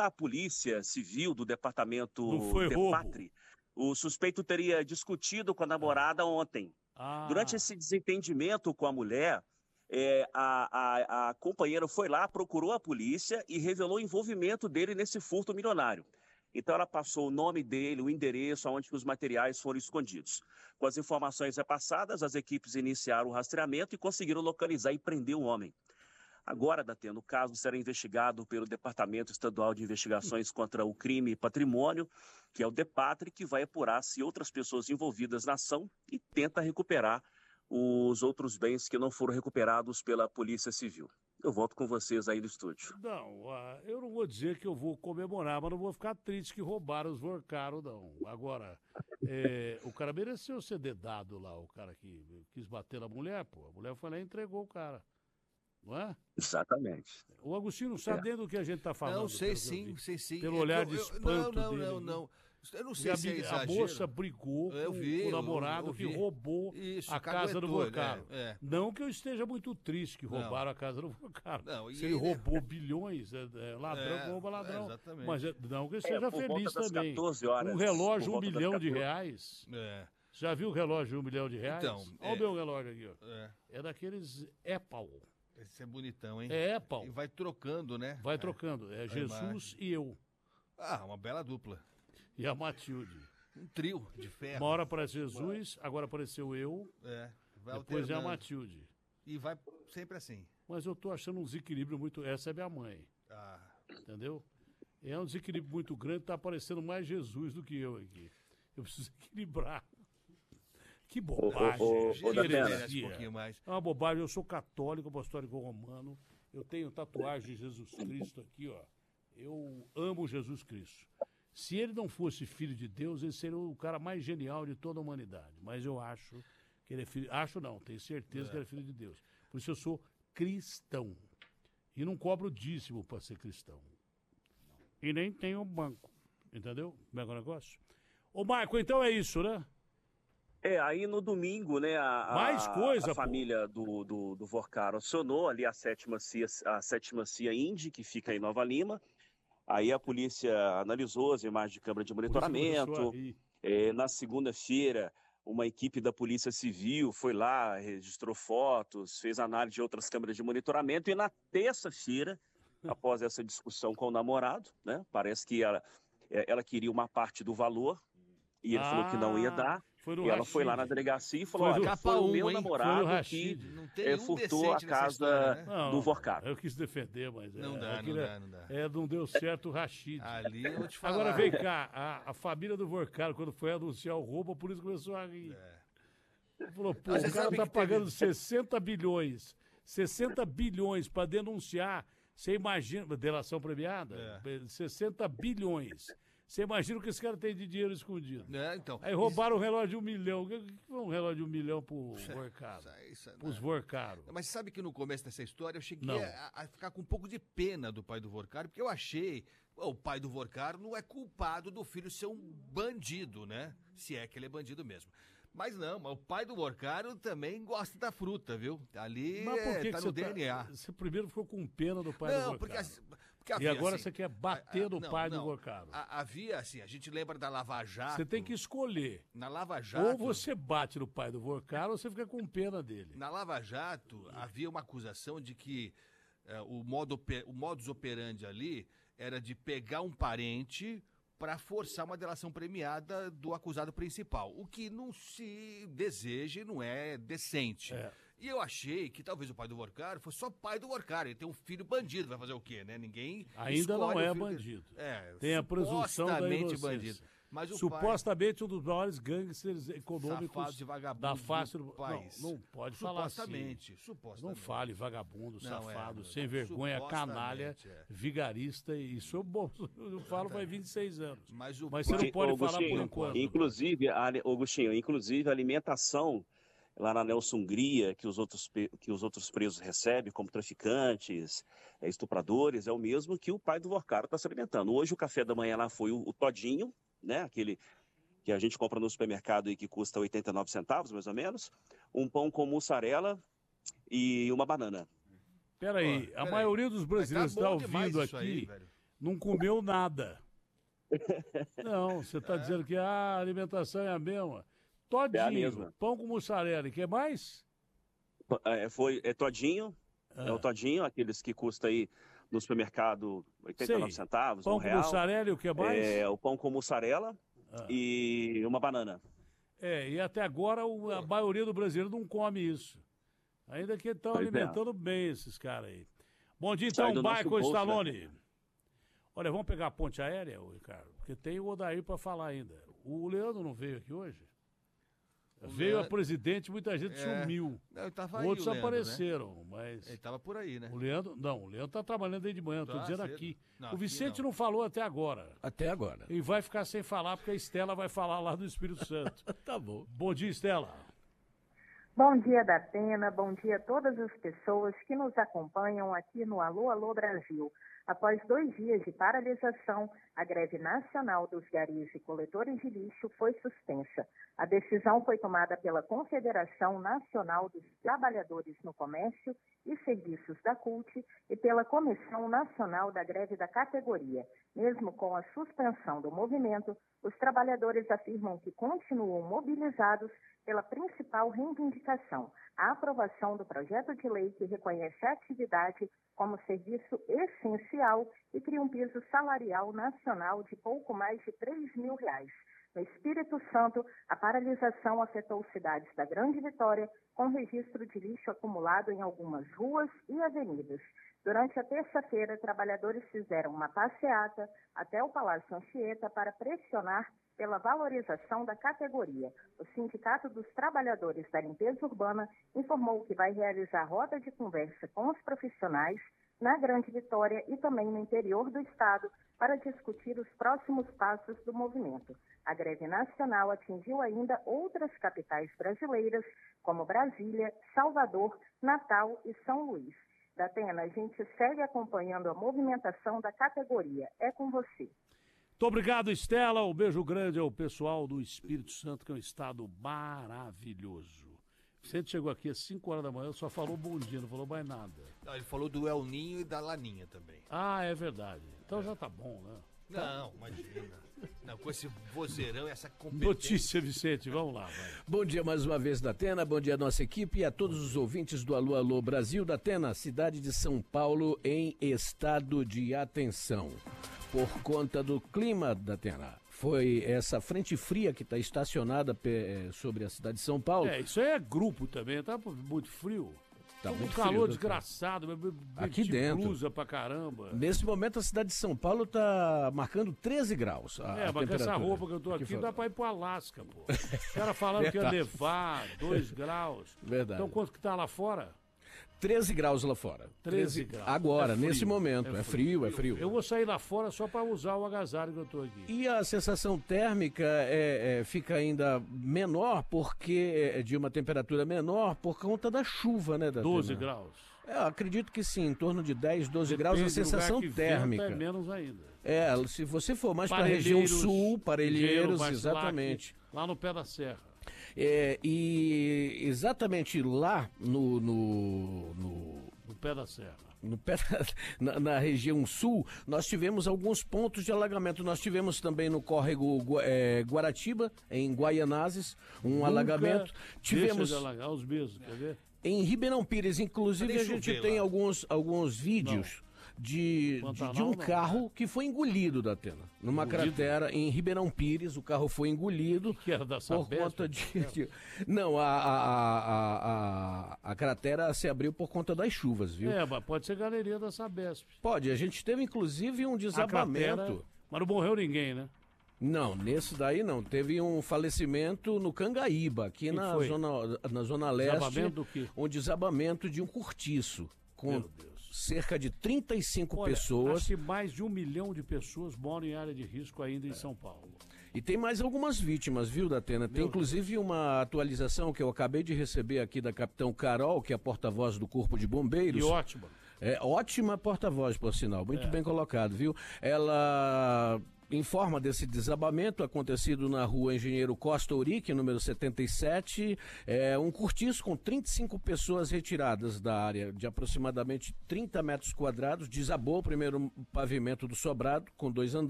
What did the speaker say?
a polícia civil do departamento Não foi DEPATRE, o suspeito teria discutido com a namorada ontem. Durante esse desentendimento com a mulher, a companheira foi lá, procurou a polícia e revelou o envolvimento dele nesse furto milionário. Então ela passou o nome dele, o endereço, onde os materiais foram escondidos. Com as informações repassadas, as equipes iniciaram o rastreamento e conseguiram localizar e prender o homem. Agora, Datena, o caso será investigado pelo Departamento Estadual de Investigações contra o Crime e Patrimônio, que é o DEPATRE, que vai apurar se outras pessoas envolvidas na ação e tenta recuperar os outros bens que não foram recuperados pela Polícia Civil. Eu volto com vocês aí do estúdio. Não, eu não vou dizer que eu vou comemorar, mas não vou ficar triste que roubaram os Vorcaro, não. Agora, o cara mereceu ser dedado lá, o cara que quis bater na mulher, pô. A mulher foi lá e entregou o cara. Não é? Exatamente. O Agostinho não sabe nem do que a gente está falando. Não, sei sim. Pelo olhar de espanto dele. Não. Eu não sei se é a moça brigou com o namorado que roubou a casa do Vorcaro. Não que eu esteja muito triste que roubaram a casa do Vorcaro. Se ele roubou bilhões, ladrão rouba ladrão. Mas não que eu seja feliz também. 14 horas, um relógio, R$1 milhão. Já viu o relógio de R$1 milhão? Então, olha o meu relógio aqui, ó. É daqueles Apple. Esse é bonitão, hein? É Apple. E vai trocando, né? Vai trocando. É Jesus e eu. Uma bela dupla. E a Matilde. Um trio de ferro. Uma hora aparece Jesus, agora apareceu eu. Depois é a Matilde. E vai sempre assim. Mas eu tô achando um desequilíbrio muito... Essa é minha mãe. Entendeu? É um desequilíbrio muito grande, tá aparecendo mais Jesus do que eu aqui. Eu preciso equilibrar. Que bobagem. Um pouquinho mais. É uma bobagem. Eu sou católico, apostólico romano. Eu tenho tatuagem de Jesus Cristo aqui, ó. Eu amo Jesus Cristo. Se ele não fosse filho de Deus, ele seria o cara mais genial de toda a humanidade. Mas eu acho que ele é filho... Acho não, tenho certeza que ele é filho de Deus. Por isso eu sou cristão. E não cobro dízimo para ser cristão. E nem tenho banco. Entendeu? Como é que é o negócio? Ô, Marco, então é isso, né? Aí no domingo, né, a família do Vorcaro acionou ali a sétima CIA Indy, que fica em Nova Lima. Aí a polícia analisou as imagens de câmera de monitoramento. Na segunda-feira, uma equipe da Polícia Civil foi lá, registrou fotos, fez análise de outras câmeras de monitoramento. E na terça-feira, após essa discussão com o namorado, né, parece que ela queria uma parte do valor e ele falou que não ia dar. E ela foi lá na delegacia e falou, olha, foi o meu namorado que furtou a casa do Vorcaro. Eu quis defender, mas não dá. Não deu certo o Rashid. Ali eu vou te falar. Agora vem cá, a família do Vorcaro, quando foi anunciar o roubo, a polícia começou a rir. Falou, pô, o cara tá pagando 60 bilhões. 60 bilhões para denunciar. Você imagina, delação premiada? 60 bilhões. Você imagina o que esse cara tem de dinheiro escondido. Então, aí roubaram um relógio de R$1 milhão. O que foi um relógio de R$1 milhão pro Vorcaro? Pros Vorcaro. Mas sabe que no começo dessa história eu cheguei a ficar com um pouco de pena do pai do Vorcaro, porque eu achei... O pai do Vorcaro não é culpado do filho ser um bandido, né? Se é que ele é bandido mesmo. Mas não, mas o pai do Vorcaro também gosta da fruta, viu? Ali tá no DNA. Você primeiro ficou com pena do pai do Vorcaro. Porque havia, e agora você quer bater no pai do Vorcaro. Havia, assim, a gente lembra da Lava Jato. Você tem que escolher. Na Lava Jato... Ou você bate no pai do Vorcaro ou você fica com pena dele. Na Lava Jato, havia uma acusação de que o modus operandi ali era de pegar um parente para forçar uma delação premiada do acusado principal, o que não se deseja e não é decente. E eu achei que talvez o pai do Vorcaro fosse só pai do Vorcaro, ele tem um filho bandido, vai fazer o quê, né? Ninguém ainda não é bandido. Tem a presunção da inocência. Bandido. Mas supostamente um dos maiores gangsters econômicos da face do país. Não pode falar assim. Supostamente. Não fale vagabundo, safado, sem vergonha, canalha, vigarista. Isso eu falo faz 26 anos. Mas você não pode falar por enquanto. Inclusive, Augustinho, a alimentação lá na Nelson Hungria, que os outros presos recebem como traficantes, estupradores, é o mesmo que o pai do Vorcaro está se alimentando. Hoje o café da manhã lá foi o todinho, né? Aquele que a gente compra no supermercado e que custa 89 centavos, mais ou menos, um pão com mussarela e uma banana. Peraí, a maioria dos brasileiros está ouvindo aqui, não comeu nada. Não, você está dizendo que a alimentação é a mesma. Todinho, É a mesma. pão com mussarela, e o que mais? É todinho, é o todinho, aqueles que custa aí no supermercado 89 centavos, pão R$1. com mussarela e o que mais? O pão com mussarela e uma banana. E até agora a maioria do brasileiro não come isso. Ainda que estão Pois alimentando bem esses caras aí. Bom dia, Sai então, do nosso Michael bolso, Stallone. Olha, vamos pegar a ponte aérea, Ricardo, porque tem o Odair para falar ainda. O Leandro não veio aqui hoje? Veio a presidente, muita gente sumiu. Não, tava aí, Outros o Leandro, apareceram, né? mas... Ele tava por aí, né? O Leandro tá trabalhando aí de manhã, tô dizendo cedo. aqui. Não, O Vicente aqui não falou até agora. Até agora. E vai ficar sem falar, porque a Estela vai falar lá do Espírito Santo. Tá bom. Bom dia, Estela. Bom dia, Datena. Bom dia a todas as pessoas que nos acompanham aqui no Alô, Alô Brasil. Após 2 dias de paralisação, a greve nacional dos garis e coletores de lixo foi suspensa. A decisão foi tomada pela Confederação Nacional dos Trabalhadores no Comércio e Serviços da CUT e pela Comissão Nacional da Greve da categoria. Mesmo com a suspensão do movimento, os trabalhadores afirmam que continuam mobilizados pela principal reivindicação, a aprovação do projeto de lei que reconhece a atividade como serviço essencial e cria um piso salarial nacional de pouco mais de R$3 mil. No Espírito Santo, a paralisação afetou cidades da Grande Vitória, com registro de lixo acumulado em algumas ruas e avenidas. Durante a terça-feira, trabalhadores fizeram uma passeata até o Palácio Anchieta para pressionar pela valorização da categoria. O Sindicato dos Trabalhadores da Limpeza Urbana informou que vai realizar roda de conversa com os profissionais na Grande Vitória e também no interior do estado para discutir os próximos passos do movimento. A greve nacional atingiu ainda outras capitais brasileiras, como Brasília, Salvador, Natal e São Luís. Datena, a gente segue acompanhando a movimentação da categoria. É com você. Muito obrigado, Estela. Um beijo grande ao pessoal do Espírito Santo, que é um estado maravilhoso. O Vicente chegou aqui às 5 horas da manhã, só falou bom dia, não falou mais nada. Não, ele falou do El Ninho e da Laninha também. Ah, é verdade. Então já tá bom, né? Não, imagina. Não, com esse vozeirão e essa competência. Notícia, Vicente, vamos lá. Vai. Bom dia mais uma vez, Datena. Bom dia à nossa equipe e a todos os ouvintes do Alô, Alô Brasil. Datena, cidade de São Paulo em estado de atenção. Por conta do clima, Datena. Foi essa frente fria que está estacionada sobre a cidade de São Paulo. Isso aí é grupo também, tá muito frio. Tá um muito calor frio, desgraçado, aqui dentro. Blusa pra caramba. Nesse momento a cidade de São Paulo está marcando 13 graus. Mas com essa roupa que eu tô aqui, dá pra ir pro Alasca, pô. O cara falando que ia nevar 2 graus. Verdade. Então quanto que tá lá fora? 13 graus lá fora. 13 graus. Agora, nesse momento. É frio. Eu vou sair lá fora só para usar o agasalho que eu tô aqui. E a sensação térmica fica ainda menor, porque de uma temperatura menor, por conta da chuva, né? 12 graus. Eu acredito que sim, em torno de 10, 12 graus a sensação térmica. É menos ainda. Se você for mais para a região sul, Parelheiros, exatamente. Lá no pé da serra. E exatamente lá no pé da serra. Na região sul, nós tivemos alguns pontos de alagamento. Nós tivemos também no córrego Guaratiba, em Guaianazes, alagamento. Tivemos deixa de alagar os mesmos, quer ver? Em Ribeirão Pires, inclusive, a gente tem alguns vídeos de um carro que foi engolido, Datena. Numa cratera em Ribeirão Pires, o carro foi engolido. Que era da por conta de... Não, a cratera se abriu por conta das chuvas, viu? Mas pode ser galeria da Sabesp. Pode, a gente teve inclusive um desabamento. Mas não morreu ninguém, né? Não, nesse daí não. Teve um falecimento no Cangaíba, aqui na zona leste. Desabamento do quê? Um desabamento de um cortiço. Com cerca de 35 pessoas. Acho que mais de 1 milhão de pessoas moram em área de risco ainda em São Paulo. E tem mais algumas vítimas, viu, Datena? Tem inclusive uma atualização que eu acabei de receber aqui da Capitão Carol, que é a porta-voz do Corpo de Bombeiros. E ótima. Ótima porta-voz, por sinal. Muito bem colocado, viu? Ela informa desse desabamento acontecido na rua Engenheiro Costa Urique, número 77, um cortiço com 35 pessoas retiradas da área de aproximadamente 30 metros quadrados, desabou o primeiro pavimento do sobrado, com 2 andares,